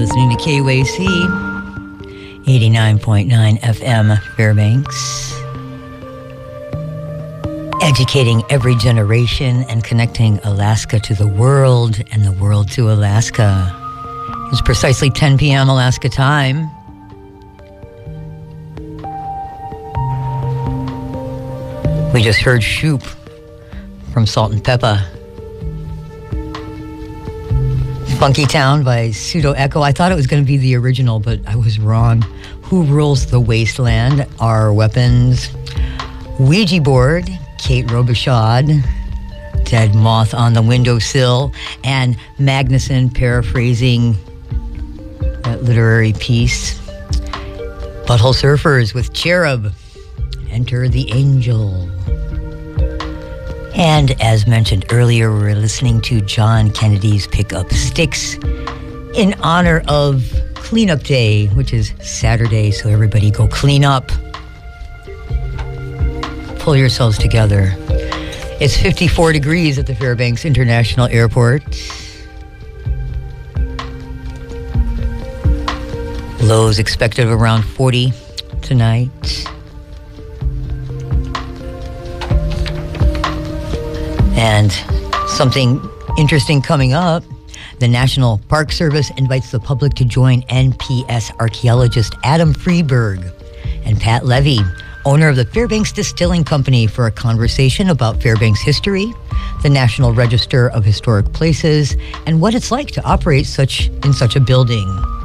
listening to KUAC 89.9 FM Fairbanks. Educating every generation and connecting Alaska to the world and the world to Alaska. It's precisely 10 p.m. Alaska time. We just heard Shoop from Salt and Pepper. Funky Town by Pseudo Echo. I thought it was going to be the original, but I was wrong. Who Rules the Wasteland? Our Weapons. Ouija Board, Kate Robichaud. Dead Moth on the Windowsill. And Magnuson paraphrasing that literary piece. Butthole Surfers with Cherub. Enter the Angel. And as mentioned earlier, we're listening to John Kennedy's Pick Up Sticks in honor of Cleanup Day, which is Saturday, so everybody go clean up. Pull yourselves together. It's 54 degrees at the Fairbanks International Airport. Lows expected of around 40 tonight. And something interesting coming up. The National Park Service invites the public to join NPS archaeologist Adam Freeberg and Pat Levy, owner of the Fairbanks Distilling Company, for a conversation about Fairbanks history, the National Register of Historic Places, and what it's like to operate in such a building.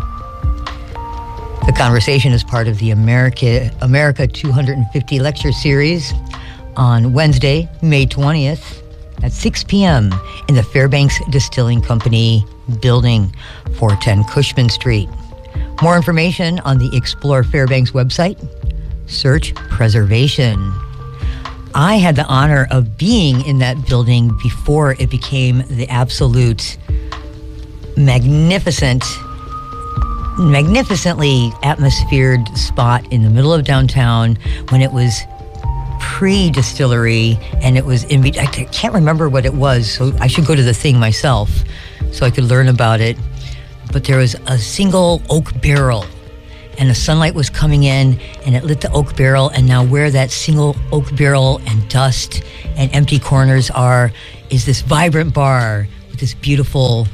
The conversation is part of the America 250 lecture series on Wednesday, May 20th, at 6 p.m. in the Fairbanks Distilling Company building, 410 Cushman Street. More information on the Explore Fairbanks website. Search Preservation. I had the honor of being in that building before it became the absolute magnificently atmosphered spot in the middle of downtown when it was pre-distillery, and it was I can't remember what it was, so I should go to the thing myself so I could learn about it. But there was a single oak barrel, and the sunlight was coming in, and it lit the oak barrel, and now where that single oak barrel and dust and empty corners are is this vibrant bar with this beautiful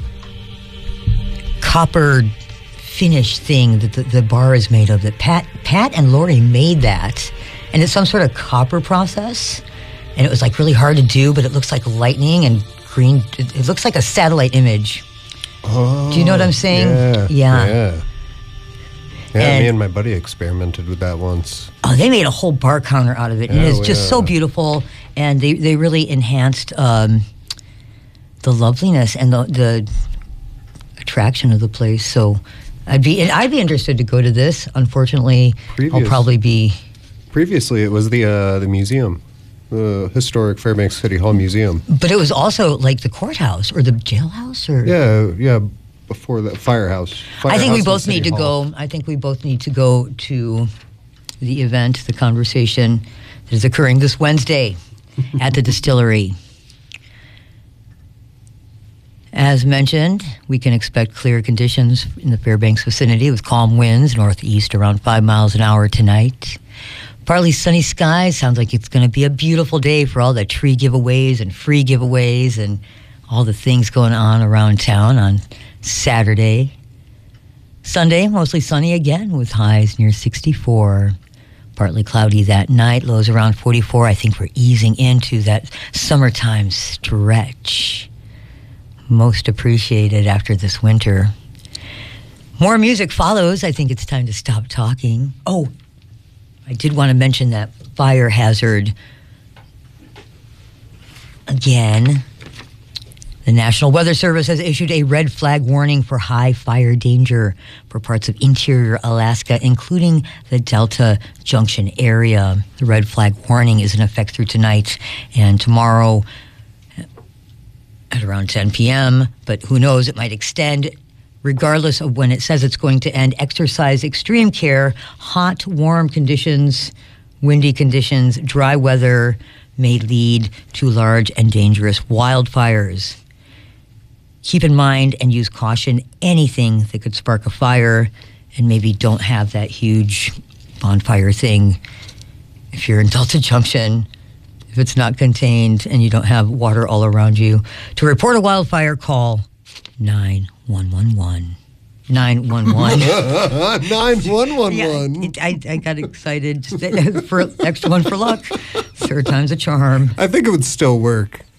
copper finish thing that the bar is made of. That Pat and Lori made that. And it's some sort of copper process. And it was like really hard to do, but it looks like lightning and green. It looks like a satellite image. Oh, do you know what I'm saying? Yeah. Me and my buddy experimented with that once. Oh, they made a whole bar counter out of it. And it's just so beautiful. And they really enhanced the loveliness and the attraction of the place. So I'd be interested to go to this. Unfortunately, I'll probably be... Previously, it was the museum, the historic Fairbanks City Hall Museum. But it was also like the courthouse or the jailhouse, or yeah. Before the firehouse. I think we both need to go. I think we both need to go to the event, the conversation that is occurring this Wednesday at the distillery. As mentioned, we can expect clear conditions in the Fairbanks vicinity with calm winds northeast around 5 miles an hour tonight. Partly sunny skies. Sounds like it's going to be a beautiful day for all the tree giveaways and free giveaways and all the things going on around town on Saturday. Sunday, mostly sunny again with highs near 64. Partly cloudy that night, lows around 44. I think we're easing into that summertime stretch. Most appreciated after this winter. More music follows. I think it's time to stop talking. Oh, I did want to mention that fire hazard again. The National Weather Service has issued a red flag warning for high fire danger for parts of interior Alaska, including the Delta Junction area. The red flag warning is in effect through tonight and tomorrow at around 10 p.m., but who knows, it might extend. Regardless of when it says it's going to end, exercise extreme care. Hot, warm conditions, windy conditions, dry weather may lead to large and dangerous wildfires. keep in mind and use caution anything that could spark a fire, and maybe don't have that huge bonfire thing if you're in Delta Junction. If it's not contained and you don't have water all around you. To report a wildfire, call 9111. 911. 9111. Yeah, I got excited for extra one for luck. Third time's a charm. I think it would still work.